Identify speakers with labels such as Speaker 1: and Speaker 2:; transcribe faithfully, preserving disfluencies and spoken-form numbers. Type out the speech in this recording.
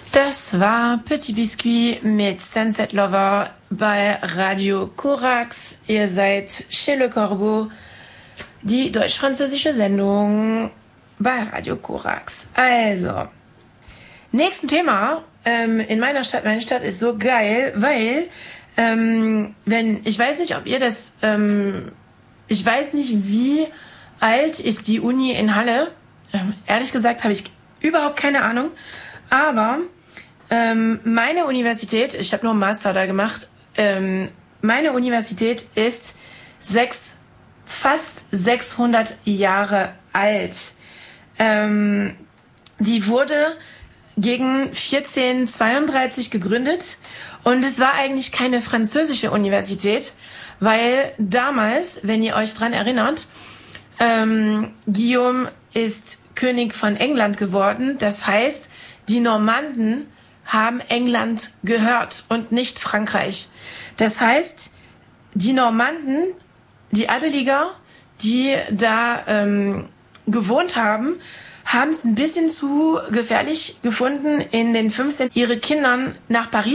Speaker 1: Das war Petit Biscuit mit Sunset Lover bei Radio Korax. Ihr seid chez Le Corbeau, die deutsch-französische Sendung bei Radio Korax. Also, nächsten Thema. Ähm, in meiner Stadt, meine Stadt ist so geil, weil, ähm, wenn, ich weiß nicht, ob ihr das, ähm, ich weiß nicht, wie alt ist die Uni in Halle. Ähm, ehrlich gesagt habe ich überhaupt keine Ahnung. Aber ähm, meine Universität, ich habe nur einen Master da gemacht, ähm, meine Universität ist sechs, fast sechshundert Jahre alt. Ähm, die wurde gegen vierzehnhundertzweiunddreißig gegründet und es war eigentlich keine französische Universität, weil damals, wenn ihr euch dran erinnert, ähm, Guillaume ist König von England geworden. Das heißt, die Normanden haben England gehört und nicht Frankreich. Das heißt, die Normanden, die Adeliger, die da ähm, gewohnt haben, haben es ein bisschen zu gefährlich gefunden, in den fünfzehnten ihre Kindern nach Paris